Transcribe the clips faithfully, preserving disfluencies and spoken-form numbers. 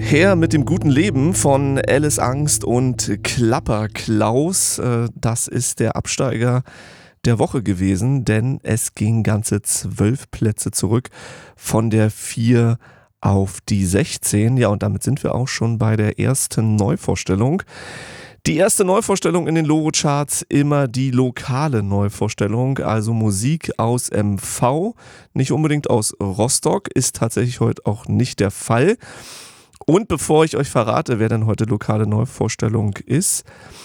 Her mit dem guten Leben von Alice Angst und Klapper Klaus. Äh, Das ist der Absteiger der Woche gewesen, denn es ging ganze zwölf Plätze zurück von der vier auf die sechzehn. Ja, und damit sind wir auch schon bei der ersten Neuvorstellung. Die erste Neuvorstellung in den Loro-Charts, immer die lokale Neuvorstellung, also Musik aus M V, nicht unbedingt aus Rostock, ist tatsächlich heute auch nicht der Fall. Und bevor ich euch verrate, wer denn heute lokale Neuvorstellung ist,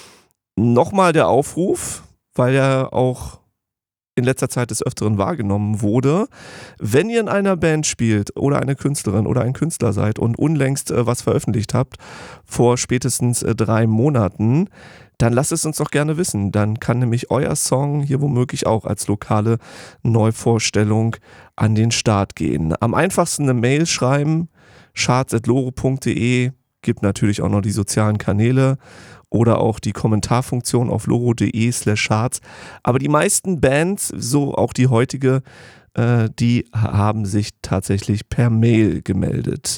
nochmal der Aufruf, weil er auch in letzter Zeit des Öfteren wahrgenommen wurde. Wenn ihr in einer Band spielt oder eine Künstlerin oder ein Künstler seid und unlängst äh, was veröffentlicht habt, vor spätestens äh, drei Monaten, dann lasst es uns doch gerne wissen. Dann kann nämlich euer Song hier womöglich auch als lokale Neuvorstellung an den Start gehen. Am einfachsten eine Mail schreiben, charts at loro punkt de, gibt natürlich auch noch die sozialen Kanäle oder auch die Kommentarfunktion auf loro.de slash charts. Aber die meisten Bands, so auch die heutige, äh, die haben sich tatsächlich per Mail gemeldet.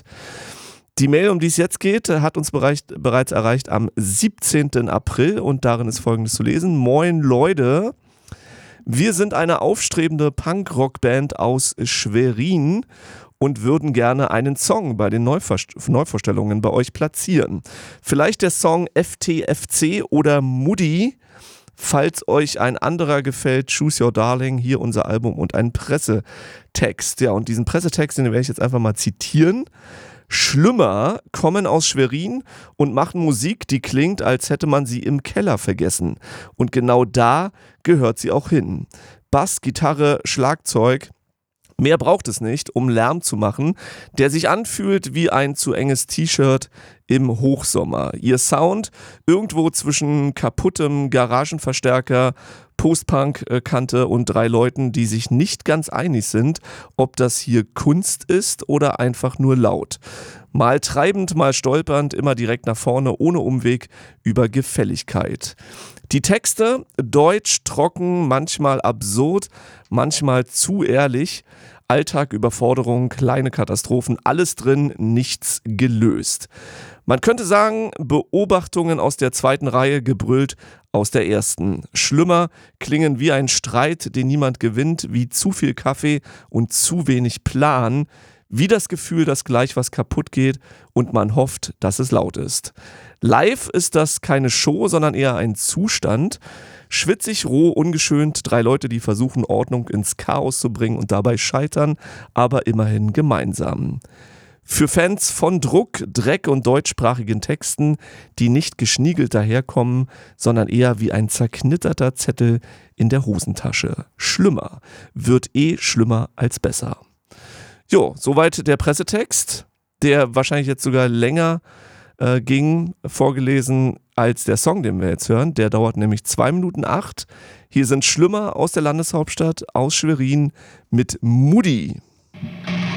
Die Mail, um die es jetzt geht, hat uns bereich, bereits erreicht am siebzehnten April und darin ist Folgendes zu lesen. Moin Leute, wir sind eine aufstrebende Punk-Rock-Band aus Schwerin und würden gerne einen Song bei den Neuver- Neuvorstellungen bei euch platzieren. Vielleicht der Song F T F C oder Muddy. Falls euch ein anderer gefällt, Choose Your Darling, hier unser Album und ein Pressetext. Ja, und diesen Pressetext, den werde ich jetzt einfach mal zitieren. Schlümmer kommen aus Schwerin und machen Musik, die klingt, als hätte man sie im Keller vergessen. Und genau da gehört sie auch hin. Bass, Gitarre, Schlagzeug. Mehr braucht es nicht, um Lärm zu machen, der sich anfühlt wie ein zu enges T-Shirt im Hochsommer. Ihr Sound irgendwo zwischen kaputtem Garagenverstärker, Post-Punk-Kante und drei Leuten, die sich nicht ganz einig sind, ob das hier Kunst ist oder einfach nur laut. Mal treibend, mal stolpernd, immer direkt nach vorne, ohne Umweg über Gefälligkeit. Die Texte, deutsch, trocken, manchmal absurd, manchmal zu ehrlich. Alltag, Überforderung, kleine Katastrophen, alles drin, nichts gelöst. Man könnte sagen, Beobachtungen aus der zweiten Reihe gebrüllt aus der ersten. Schlimmer klingen wie ein Streit, den niemand gewinnt, wie zu viel Kaffee und zu wenig Plan, wie das Gefühl, dass gleich was kaputt geht und man hofft, dass es laut ist. Live ist das keine Show, sondern eher ein Zustand. Schwitzig, roh, ungeschönt, drei Leute, die versuchen, Ordnung ins Chaos zu bringen und dabei scheitern, aber immerhin gemeinsam. Für Fans von Druck, Dreck und deutschsprachigen Texten, die nicht geschniegelt daherkommen, sondern eher wie ein zerknitterter Zettel in der Hosentasche. Schlimmer wird eh schlimmer als besser. Jo, soweit der Pressetext, der wahrscheinlich jetzt sogar länger äh, ging, vorgelesen als der Song, den wir jetzt hören. Der dauert nämlich zwei Minuten acht. Hier sind Schlimmer aus der Landeshauptstadt, aus Schwerin mit Muddy.